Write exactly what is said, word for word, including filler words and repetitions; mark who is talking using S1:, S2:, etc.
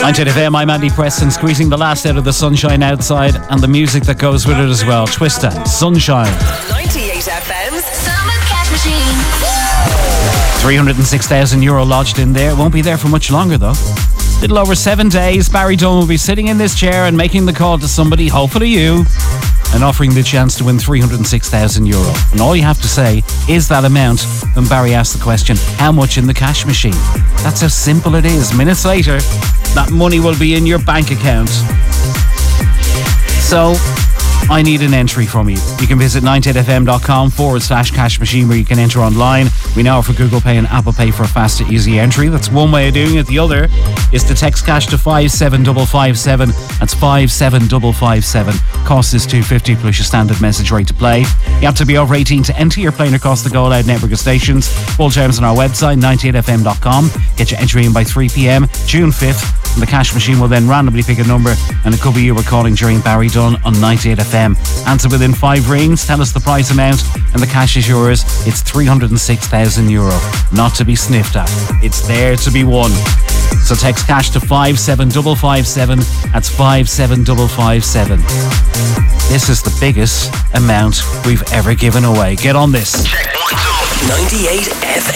S1: ninety-eight F M, I'm Andy Preston, squeezing the last out of the sunshine outside and the music that goes with it as well. Twista, Sunshine.
S2: ninety-eight F M's Summer Cash Machine.
S1: three hundred six thousand euro lodged in there. Won't be there for much longer though. Little over seven days, Barry Dunn will be sitting in this chair and making the call to somebody, hopefully you, and offering the chance to win three hundred six thousand euro. And all you have to say is that amount when Barry asks the question, how much in the cash machine? That's how simple it is. Minutes later, that money will be in your bank account. So, I need an entry from you. You can visit ninety-eight fm.com forward slash cash machine where you can enter online. We now offer Google Pay and Apple Pay for a fast and easy entry. That's one way of doing it. The other is to text cash to five seven five five seven. That's five seven five five seven. Cost is two dollars fifty plus your standard message rate to play. You have to be over eighteen to enter. You're playing across the Go Loud network of stations. Full terms on our website, ninety-eight f m dot com. Get your entry in by three p.m. June fifth. And the cash machine will then randomly pick a number, and it could be you were calling during Barry Dunn on ninety-eight F M. Answer within five rings, tell us the price amount, and the cash is yours. It's three hundred six thousand euro. Not to be sniffed at. It's there to be won. So text cash to five seven five five seven. That's five seven five five seven. This is the biggest amount we've ever given away. Get on this.
S2: ninety-eight F M.